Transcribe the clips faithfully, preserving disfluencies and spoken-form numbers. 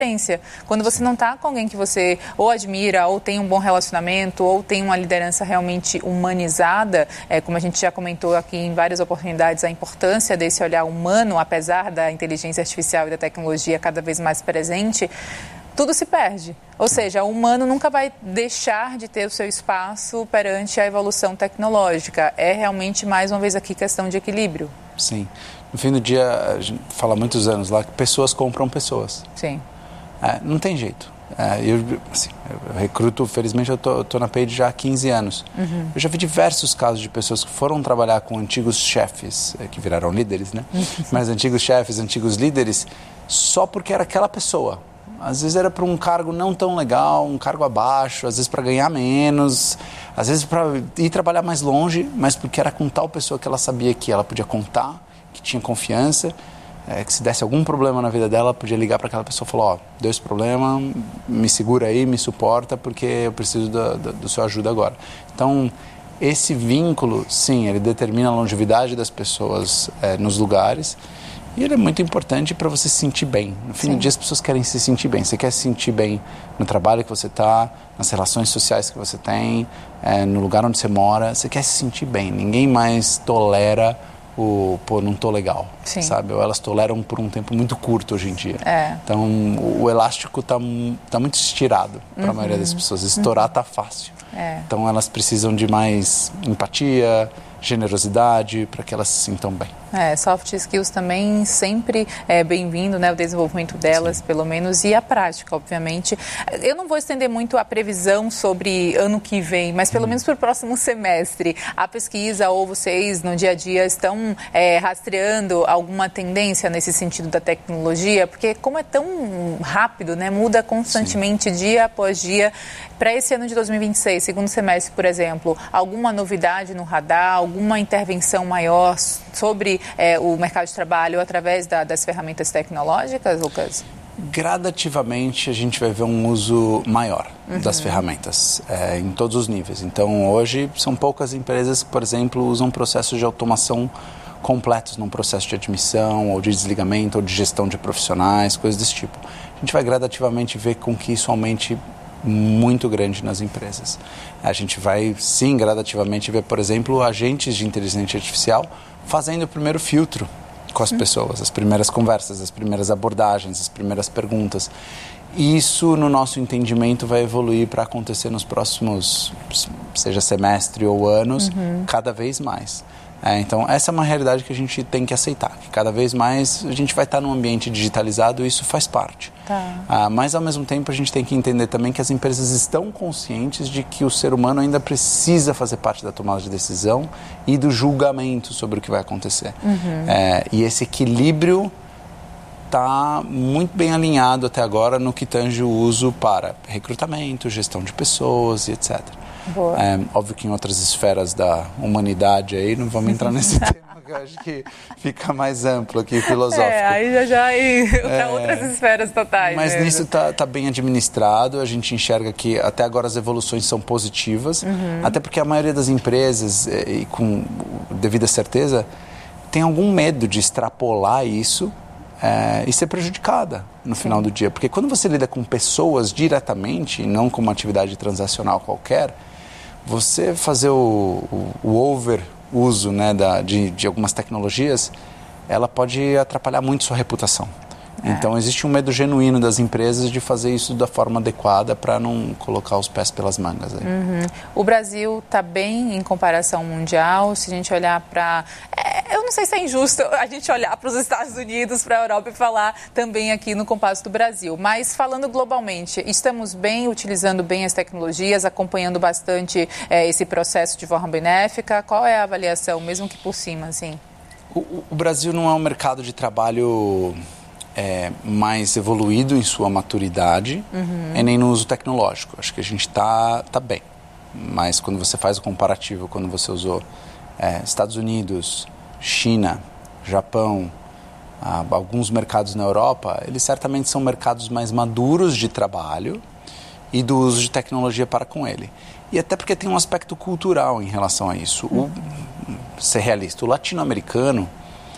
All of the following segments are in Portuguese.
Quando você não está com alguém que você ou admira, ou tem um bom relacionamento, ou tem uma liderança realmente humanizada, é, como a gente já comentou aqui em várias oportunidades, a importância desse olhar humano, apesar da inteligência artificial e da tecnologia cada vez mais presente, tudo se perde. Ou seja, o humano nunca vai deixar de ter o seu espaço perante a evolução tecnológica. É realmente, mais uma vez aqui, questão de equilíbrio. Sim. No fim do dia, a gente fala há muitos anos lá que pessoas compram pessoas. Sim. É, não tem jeito. É, eu, assim, eu recruto, felizmente eu tô, tô na Page já há quinze anos. Uhum. Eu já vi diversos casos de pessoas que foram trabalhar com antigos chefes, que viraram líderes, né? Uhum. Mas antigos chefes, antigos líderes, só porque era aquela pessoa. Às vezes era para um cargo não tão legal, um cargo abaixo, às vezes para ganhar menos, às vezes para ir trabalhar mais longe, mas porque era com tal pessoa que ela sabia que ela podia contar, que tinha confiança. É, que se desse algum problema na vida dela, podia ligar para aquela pessoa e falar, ó, deu esse problema, me segura aí, me suporta, porque eu preciso da, da, do seu ajuda agora. Então, esse vínculo, sim, ele determina a longevidade das pessoas é, nos lugares, e ele é muito importante para você se sentir bem. No fim sim. do dia, as pessoas querem se sentir bem. Você quer se sentir bem no trabalho que você está, nas relações sociais que você tem, é, no lugar onde você mora, você quer se sentir bem. Ninguém mais tolera o, pô, não tô legal, Sim. sabe? Ou elas toleram por um tempo muito curto hoje em dia. É. Então, o, o elástico tá, tá muito estirado para a uhum. maioria das pessoas. Estourar uhum. tá fácil. É. Então, elas precisam de mais empatia, generosidade, para que elas se sintam bem. É, soft skills também sempre é bem-vindo, né, o desenvolvimento delas, Sim. pelo menos, e a prática, obviamente. Eu não vou estender muito a previsão sobre ano que vem, mas pelo hum. menos para o próximo semestre. A pesquisa ou vocês, no dia a dia, estão é, rastreando alguma tendência nesse sentido da tecnologia? Porque como é tão rápido, né, muda constantemente, Sim. dia após dia. Para esse ano de dois mil e vinte e seis, segundo semestre, por exemplo, alguma novidade no radar, alguma intervenção maior sobre é, o mercado de trabalho através da, das ferramentas tecnológicas, Lucas? Gradativamente a gente vai ver um uso maior uhum. das ferramentas é, em todos os níveis. Então hoje são poucas empresas que, por exemplo, usam processos de automação completos num processo de admissão ou de desligamento ou de gestão de profissionais, coisas desse tipo. A gente vai gradativamente ver com que isso aumente muito grande nas empresas. A gente vai, sim, gradativamente ver, por exemplo, agentes de inteligência artificial fazendo o primeiro filtro com as pessoas, as primeiras conversas, as primeiras abordagens, as primeiras perguntas. Isso, no nosso entendimento, vai evoluir para acontecer nos próximos, seja semestre ou anos, uhum. cada vez mais. É, então, essa é uma realidade que a gente tem que aceitar, que cada vez mais a gente vai estar num ambiente digitalizado e isso faz parte. Tá. Ah, mas, ao mesmo tempo, a gente tem que entender também que as empresas estão conscientes de que o ser humano ainda precisa fazer parte da tomada de decisão e do julgamento sobre o que vai acontecer. Uhum. É, e esse equilíbrio está muito bem alinhado até agora no que tange o uso para recrutamento, gestão de pessoas e etcétera. É, óbvio que em outras esferas da humanidade aí não vamos entrar nesse tema, que eu acho que fica mais amplo aqui, filosófico. É, aí já já ir para é, outras esferas totais. Mas mesmo. Nisso está tá bem administrado, a gente enxerga que até agora as evoluções são positivas, uhum. até porque a maioria das empresas, e com devida certeza, tem algum medo de extrapolar isso É, e ser prejudicada no Sim. final do dia. Porque quando você lida com pessoas diretamente, e não com uma atividade transacional qualquer, você fazer o, o, o over-uso, né, da, de, de algumas tecnologias, ela pode atrapalhar muito sua reputação. É. Então, existe um medo genuíno das empresas de fazer isso da forma adequada para não colocar os pés pelas mangas. Aí. Uhum. O Brasil está bem em comparação mundial. Se a gente olhar para... É, eu não sei se é injusto a gente olhar para os Estados Unidos, para a Europa e falar também aqui no compasso do Brasil. Mas falando globalmente, estamos bem, utilizando bem as tecnologias, acompanhando bastante é, esse processo de forma benéfica. Qual é a avaliação, mesmo que por cima, assim? O, o Brasil não é um mercado de trabalho... É, mais evoluído em sua maturidade uhum. e nem no uso tecnológico. Acho que a gente está tá bem. Mas quando você faz o comparativo, quando você usou é, Estados Unidos, China, Japão, ah, alguns mercados na Europa, eles certamente são mercados mais maduros de trabalho e do uso de tecnologia para com ele. E até porque tem um aspecto cultural em relação a isso. O, ser realista, o latino-americano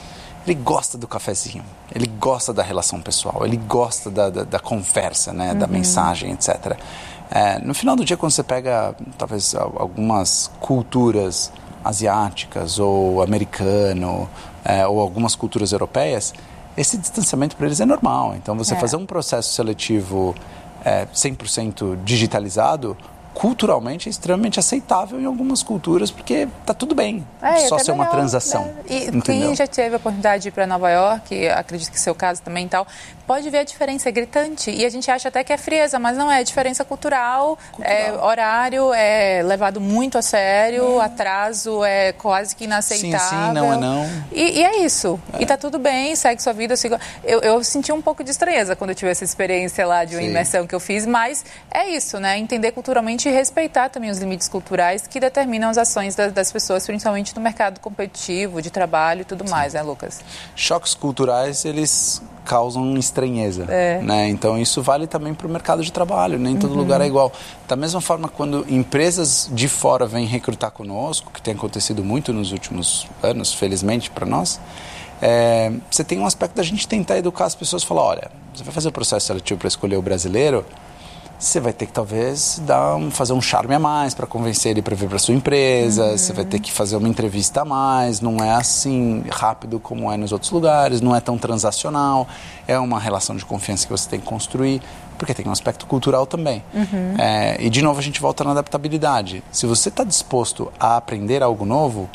ele gosta do cafezinho, ele gosta da relação pessoal, ele gosta da, da, da conversa, né, uhum. da mensagem, etcétera. É, no final do dia, quando você pega, talvez, algumas culturas asiáticas ou americano, é, ou algumas culturas europeias, esse distanciamento para eles é normal. Então, você é. fazer um processo seletivo é, cem por cento digitalizado, culturalmente é extremamente aceitável em algumas culturas, porque tá tudo bem, é, só ser melhor, uma transação. Né? E entendeu? Quem já teve a oportunidade de ir para Nova York, acredito que seu caso também e tal, pode ver a diferença, é gritante. E a gente acha até que é frieza, mas não é, é diferença cultural, cultural. É, horário é levado muito a sério, é. atraso é quase que inaceitável. Sim, sim, não é não. E, e é isso. É. E tá tudo bem, segue sua vida. Eu, sigo... eu, eu senti um pouco de estranheza quando eu tive essa experiência lá de uma sim. imersão que eu fiz, mas é isso, né? Entender culturalmente e respeitar também os limites culturais que determinam as ações das, das pessoas, principalmente no mercado competitivo, de trabalho e tudo sim. mais, né, Lucas? Choques culturais, eles causam estranheza, é. né? Então isso vale também para o mercado de trabalho, nem todo uhum. lugar é igual. Da mesma forma, quando empresas de fora vêm recrutar conosco, que tem acontecido muito nos últimos anos, felizmente para nós, é, você tem um aspecto da gente tentar educar as pessoas, falar, olha, você vai fazer o processo seletivo para escolher o brasileiro, você vai ter que talvez dar um, fazer um charme a mais para convencer ele para vir para sua empresa, uhum. você vai ter que fazer uma entrevista a mais, não é assim rápido como é nos outros lugares, não é tão transacional, é uma relação de confiança que você tem que construir, porque tem um aspecto cultural também. Uhum. É, e de novo a gente volta na adaptabilidade. Se você está disposto a aprender algo novo,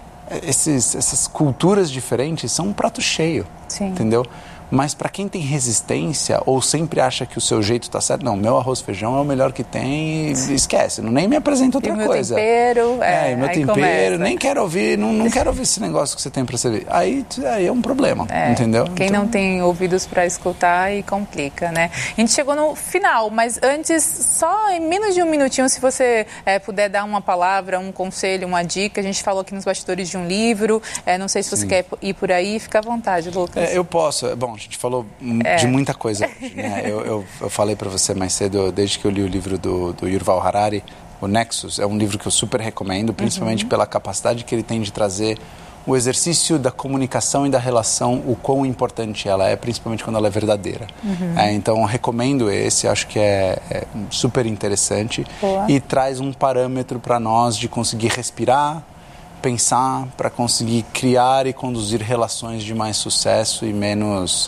esses, essas culturas diferentes são um prato cheio, Sim. entendeu? Mas para quem tem resistência ou sempre acha que o seu jeito está certo, não, meu arroz e feijão é o melhor que tem e esquece, não, nem me apresenta outra e meu coisa. Tempero, é, é, e meu tempero, começa. nem quero ouvir, não, não quero ouvir esse negócio que você tem para servir. Aí, aí é um problema, é, entendeu? Quem então... não tem ouvidos para escutar e complica, né? A gente chegou no final, mas antes, só em menos de um minutinho, se você é, puder dar uma palavra, um conselho, uma dica. A gente falou aqui nos bastidores de um livro, é, não sei se Sim. você quer ir por aí, fica à vontade, Lucas. É, eu posso, bom, a gente falou é. de muita coisa hoje, né? eu, eu, eu falei para você mais cedo, desde que eu li o livro do, do Yuval Harari, o Nexus, é um livro que eu super recomendo, principalmente uhum. pela capacidade que ele tem de trazer o exercício da comunicação e da relação, o quão importante ela é, principalmente quando ela é verdadeira. Uhum. É, então, recomendo esse, acho que é, é super interessante Boa. E traz um parâmetro para nós de conseguir respirar, pensar, para conseguir criar e conduzir relações de mais sucesso e menos,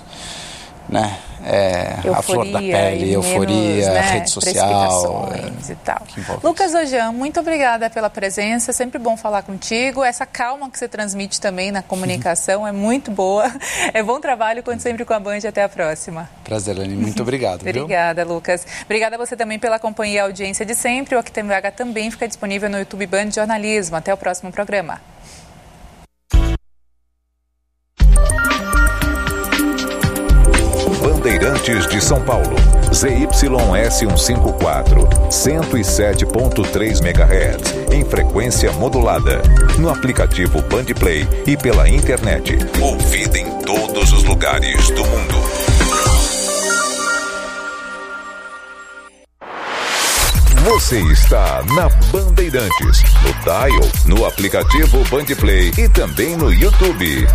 né, é, a flor da pele, euforia, menos, né, rede social. É, e tal. Lucas Ojam, muito obrigada pela presença, sempre bom falar contigo. Essa calma que você transmite também na comunicação é muito boa. É bom trabalho, conto sempre com a Band. Até a próxima. Prazer, Lani. Muito obrigado. Obrigada, viu? Lucas. Obrigada a você também pela companhia e audiência de sempre. O Aqui Tem Vaga também fica disponível no YouTube Band Jornalismo. Até o próximo programa. Bandeirantes de São Paulo, Z Y S cento e cinquenta e quatro, cento e sete ponto três megahertz, em frequência modulada, no aplicativo Bandplay e pela internet, ouvida em todos os lugares do mundo. Você está na Bandeirantes, no Dial, no aplicativo Bandplay e também no YouTube.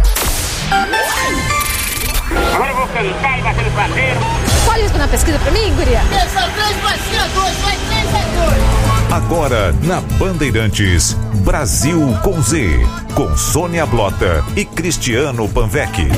Agora eu vou cantar e bater no prateiro. Pode responder a pesquisa pra mim, guria? São três, vai ser dois, vai três, é dois. Agora, na Bandeirantes, Brasil com Z, com Sônia Blota e Cristiano Panvec.